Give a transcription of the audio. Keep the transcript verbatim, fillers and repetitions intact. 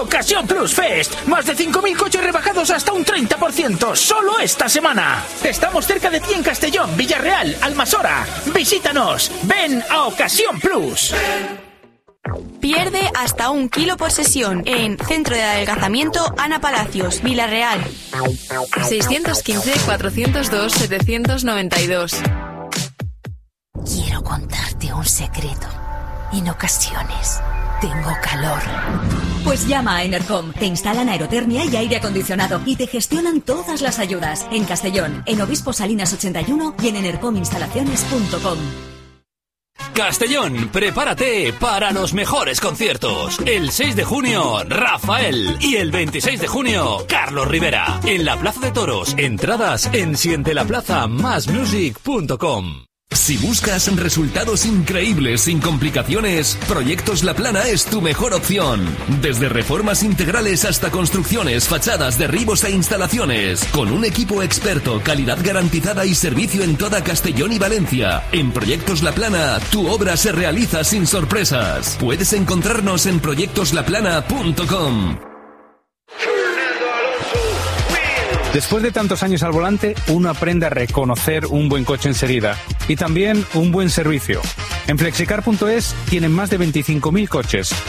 Ocasión Plus Fest. Más de cinco mil coches rebajados hasta un treinta por ciento. Solo esta semana. Estamos cerca de ti en Castellón, Villarreal, Almasora. Visítanos. Ven a Ocasión Plus. Pierde hasta un kilo por sesión en Centro de Adelgazamiento Ana Palacios, Villarreal. seiscientos quince, cuatrocientos dos, setecientos noventa y dos. Quiero contarte un secreto. En ocasiones tengo calor. Pues llama a Enercom. Te instalan aerotermia y aire acondicionado y te gestionan todas las ayudas. En Castellón, en Obispo Salinas ochenta y uno y en enercom instalaciones punto com. Castellón, prepárate para los mejores conciertos. El seis de junio, Rafael. Y el veintiséis de junio, Carlos Rivera. En la Plaza de Toros. Entradas en siente la plaza más music punto com. Si buscas resultados increíbles sin complicaciones, Proyectos La Plana es tu mejor opción. Desde reformas integrales hasta construcciones, fachadas, derribos e instalaciones. Con un equipo experto, calidad garantizada y servicio en toda Castellón y Valencia. En Proyectos La Plana, tu obra se realiza sin sorpresas. Puedes encontrarnos en proyectos la plana punto com. Después de tantos años al volante, uno aprende a reconocer un buen coche enseguida y también un buen servicio. En flexicar punto es tienen más de veinticinco mil coches,